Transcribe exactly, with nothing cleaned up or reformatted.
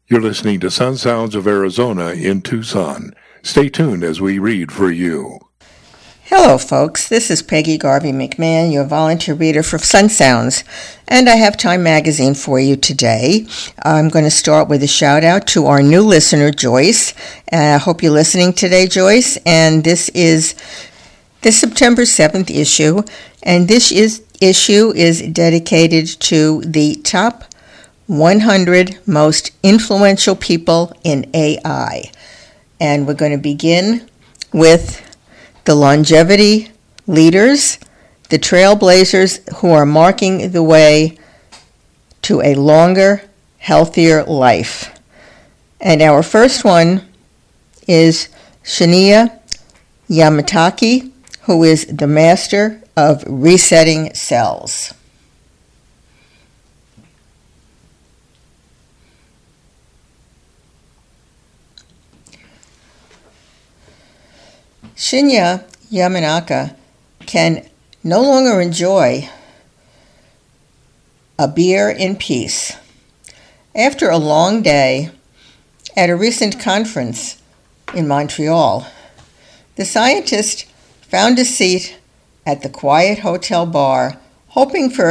You're listening to Sun Sounds of Arizona in Tucson. Stay tuned as we read for you. Hello, folks. This is Peggy Garvey McMahon, your volunteer reader for Sun Sounds, and I have Time Magazine for you today. I'm going to start with a shout-out to our new listener, Joyce. I uh, hope you're listening today, Joyce, and this is the September seventh issue, and this is, issue is dedicated to the top one hundred most influential people in A I. And we're going to begin with the longevity leaders, the trailblazers who are marking the way to a longer, healthier life. And our first one is Shinya Yamataki, who is the master of resetting cells. Shinya Yamanaka can no longer enjoy a beer in peace. After a long day at a recent conference in Montreal, the scientist found a seat at the quiet hotel bar, hoping for